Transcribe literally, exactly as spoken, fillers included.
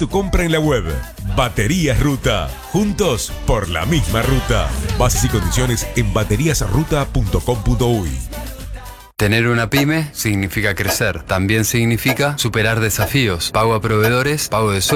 tu compra en la web. Baterías Ruta. Juntos por la misma ruta. Bases y condiciones en baterías ruta punto com punto uy. Tener una pyme significa crecer. También significa superar desafíos. Pago a proveedores, pago de sueldo.